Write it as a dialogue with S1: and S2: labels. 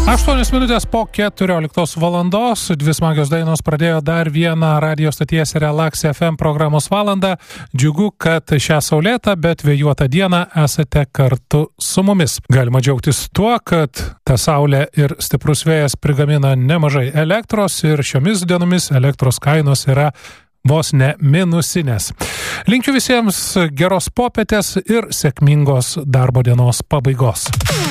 S1: 8 minutės po 14 valandos, 2 smagios dainos pradėjo dar vieną radio stoties Relax FM programos valandą. Džiugu, kad šią saulėtą, bet vėjuotą dieną esate kartu su mumis. Galima džiaugtis tuo, kad ta saulė ir stiprus vėjas prigamina nemažai elektros ir šiomis dienomis elektros kainos yra vos ne minusinės. Linkiu visiems geros popietės ir sėkmingos darbo dienos pabaigos.